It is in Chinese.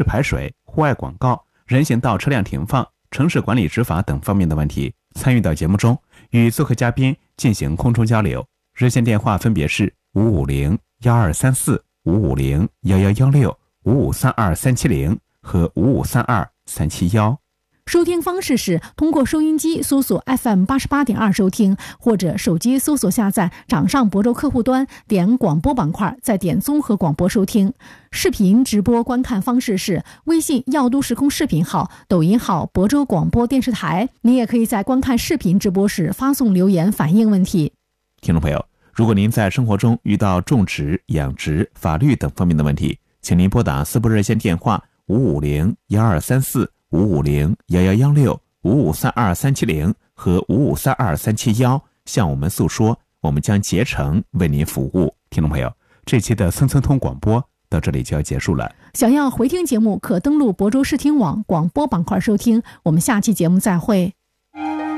排水、户外广告、人行道车辆停放、城市管理执法等方面的问题，参与到节目中，与做客嘉宾进行空中交流。热线电话分别是550-1234、550-1116、5532370和5532371。 收听方式是通过收音机搜索 FM88.2 收听，或者手机搜索下载掌上博州客户端，点广播板块，再点综合广播收听。视频直播观看方式是微信耀都时空视频号、抖音号博州广播电视台。你也可以在观看视频直播时发送留言反映问题。 听众朋友，如果您在生活中遇到种植、养殖、法律等方面的问题，请您拨打私部热线电话550-1234、550-1116、5532370和5532371，向我们诉说，我们将竭诚为您服务。听众朋友，这期的村村通广播到这里就要结束了。 想要回听节目，可登录博州视听网广播板块收听。我们下期节目再会。